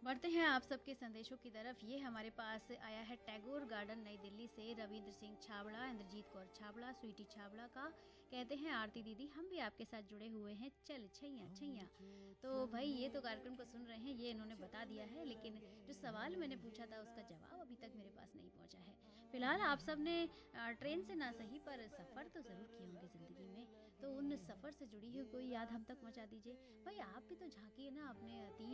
बढ़ते हैं आप सबके संदेशों की तरफ। ये हमारे पास आया है टैगोर गार्डन नई दिल्ली से रविंद्र सिंह छाबड़ा, इंद्रजीत कौर छाबड़ा, स्वीटी छाबड़ा का। कहते हैं आरती दीदी हम भी आपके साथ जुड़े हुए हैं, चल छैया छैया। तो भाई ये तो कार्यक्रम को सुन रहे हैं, ये इन्होंने बता दिया है, लेकिन जो सवाल मैंने पूछा था उसका जवाब अभी तक मेरे पास नहीं पहुंचा है। फिलहाल आप सब ने ट्रेन से ना सही पर सफ़र तो ज़रूर किए होंगे ज़िंदगी में, तो उन सफ़र से जुड़ी हुई कोई याद हम तक पहुँचा दीजिए। भाई आप भी तो झांकिए ना अपने अतीत